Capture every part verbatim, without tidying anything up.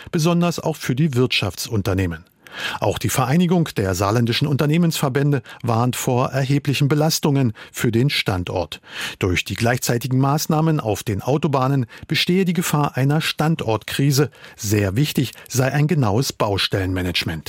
besonders auch für die Wirtschaftsunternehmen. Auch die Vereinigung der saarländischen Unternehmensverbände warnt vor erheblichen Belastungen für den Standort. Durch die gleichzeitigen Maßnahmen auf den Autobahnen bestehe die Gefahr einer Standortkrise. Sehr wichtig sei ein genaues Baustellenmanagement.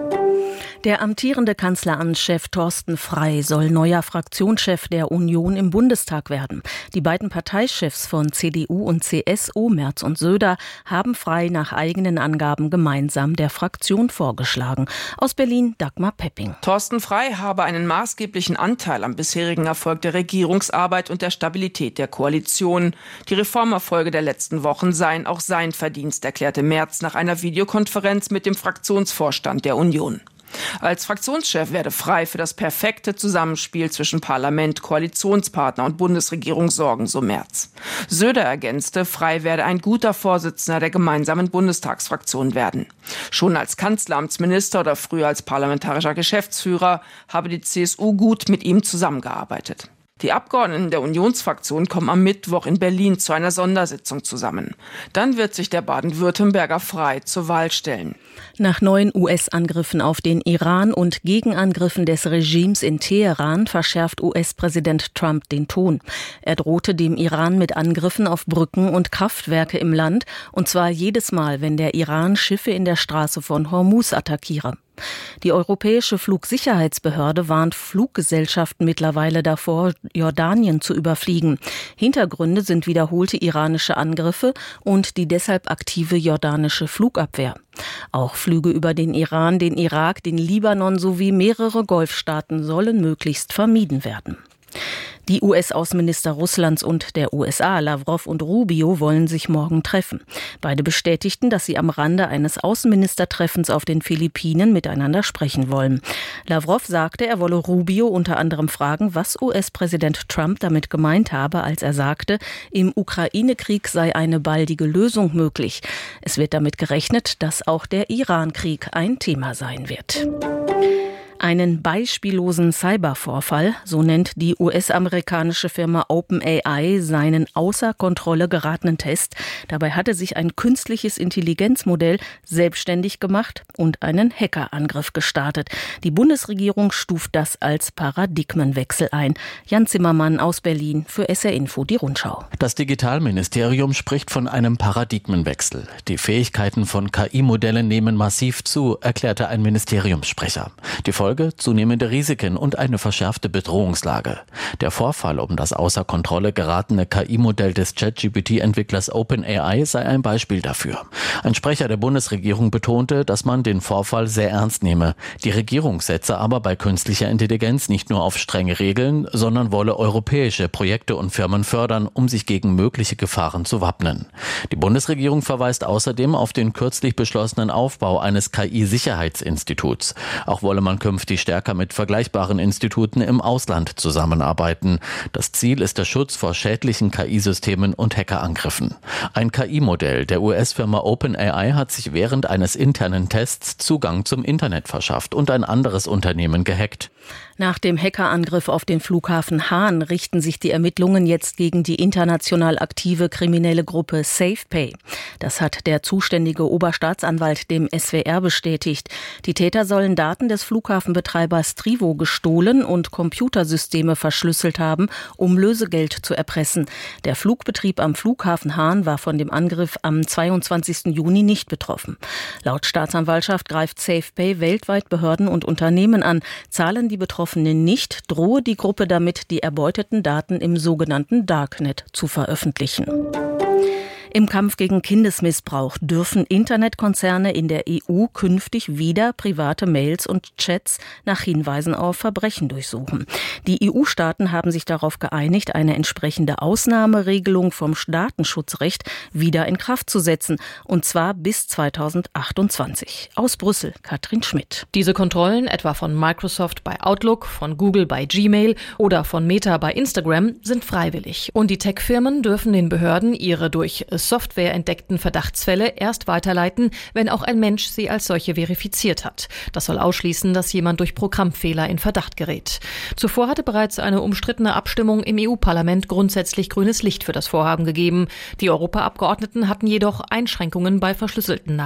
Der amtierende Kanzleramtschef Thorsten Frey soll neuer Fraktionschef der Union im Bundestag werden. Die beiden Parteichefs von C D U und C S U, Merz und Söder, haben Frey nach eigenen Angaben gemeinsam der Fraktion vorgeschlagen. Aus Berlin Dagmar Pepping. Thorsten Frey habe einen maßgeblichen Anteil am bisherigen Erfolg der Regierungsarbeit und der Stabilität der Koalition. Die Reformerfolge der letzten Wochen seien auch sein Verdienst, erklärte Merz nach einer Videokonferenz mit dem Fraktionsvorstand der Union. Als Fraktionschef werde Frey für das perfekte Zusammenspiel zwischen Parlament, Koalitionspartner und Bundesregierung sorgen, so Merz. Söder ergänzte, Frey werde ein guter Vorsitzender der gemeinsamen Bundestagsfraktion werden. Schon als Kanzleramtsminister oder früher als parlamentarischer Geschäftsführer habe die C S U gut mit ihm zusammengearbeitet. Die Abgeordneten der Unionsfraktion kommen am Mittwoch in Berlin zu einer Sondersitzung zusammen. Dann wird sich der Baden-Württemberger Frey zur Wahl stellen. Nach neuen U S-Angriffen auf den Iran und Gegenangriffen des Regimes in Teheran verschärft U S-Präsident Trump den Ton. Er drohte dem Iran mit Angriffen auf Brücken und Kraftwerke im Land, und zwar jedes Mal, wenn der Iran Schiffe in der Straße von Hormuz attackiere. Die Europäische Flugsicherheitsbehörde warnt Fluggesellschaften mittlerweile davor, Jordanien zu überfliegen. Hintergründe sind wiederholte iranische Angriffe und die deshalb aktive jordanische Flugabwehr. Auch Flüge über den Iran, den Irak, den Libanon sowie mehrere Golfstaaten sollen möglichst vermieden werden. Die U S-Außenminister Russlands und der U S A, Lavrov und Rubio, wollen sich morgen treffen. Beide bestätigten, dass sie am Rande eines Außenministertreffens auf den Philippinen miteinander sprechen wollen. Lavrov sagte, er wolle Rubio unter anderem fragen, was U S-Präsident Trump damit gemeint habe, als er sagte, im Ukraine-Krieg sei eine baldige Lösung möglich. Es wird damit gerechnet, dass auch der Iran-Krieg ein Thema sein wird. Einen beispiellosen Cybervorfall, so nennt die U S-amerikanische Firma OpenAI seinen außer Kontrolle geratenen Test. Dabei hatte sich ein künstliches Intelligenzmodell selbstständig gemacht und einen Hackerangriff gestartet. Die Bundesregierung stuft das als Paradigmenwechsel ein. Jan Zimmermann aus Berlin für S R Info, die Rundschau. Das Digitalministerium spricht von einem Paradigmenwechsel. Die Fähigkeiten von K I-Modellen nehmen massiv zu, erklärte ein Ministeriumssprecher. Die Folge: zunehmende Risiken und eine verschärfte Bedrohungslage. Der Vorfall um das außer Kontrolle geratene K I-Modell des ChatGPT Entwicklers OpenAI sei ein Beispiel dafür. Ein Sprecher der Bundesregierung betonte, dass man den Vorfall sehr ernst nehme. Die Regierung setze aber bei künstlicher Intelligenz nicht nur auf strenge Regeln, sondern wolle europäische Projekte und Firmen fördern, um sich gegen mögliche Gefahren zu wappnen. Die Bundesregierung verweist außerdem auf den kürzlich beschlossenen Aufbau eines K I-Sicherheitsinstituts. Auch wolle man künftig stärker mit vergleichbaren Instituten im Ausland zusammenarbeiten. Das Ziel ist der Schutz vor schädlichen K I-Systemen und Hackerangriffen. Ein K I-Modell der U S-Firma OpenAI hat sich während eines internen Tests Zugang zum Internet verschafft und ein anderes Unternehmen gehackt. Nach dem Hackerangriff auf den Flughafen Hahn richten sich die Ermittlungen jetzt gegen die international aktive kriminelle Gruppe SafePay. Das hat der zuständige Oberstaatsanwalt dem S W R bestätigt. Die Täter sollen Daten des Flughafenbetreibers Trivo gestohlen und Computersysteme verschlüsselt haben, um Lösegeld zu erpressen. Der Flugbetrieb am Flughafen Hahn war von dem Angriff am zweiundzwanzigsten Juni nicht betroffen. Laut Staatsanwaltschaft greift SafePay weltweit Behörden und Unternehmen an. Zahlen die Betroffenen nicht, drohe die Gruppe damit, die erbeuteten Daten im sogenannten Darknet zu veröffentlichen. Im Kampf gegen Kindesmissbrauch dürfen Internetkonzerne in der E U künftig wieder private Mails und Chats nach Hinweisen auf Verbrechen durchsuchen. Die E U-Staaten haben sich darauf geeinigt, eine entsprechende Ausnahmeregelung vom Datenschutzrecht wieder in Kraft zu setzen, und zwar bis zweitausendachtundzwanzig. Aus Brüssel, Katrin Schmidt. Diese Kontrollen, etwa von Microsoft bei Outlook, von Google bei Gmail oder von Meta bei Instagram, sind freiwillig. Und die Tech-Firmen dürfen den Behörden ihre durch Software entdeckten Verdachtsfälle erst weiterleiten, wenn auch ein Mensch sie als solche verifiziert hat. Das soll ausschließen, dass jemand durch Programmfehler in Verdacht gerät. Zuvor hatte bereits eine umstrittene Abstimmung im E U-Parlament grundsätzlich grünes Licht für das Vorhaben gegeben. Die Europaabgeordneten hatten jedoch Einschränkungen bei verschlüsselten Nachrichten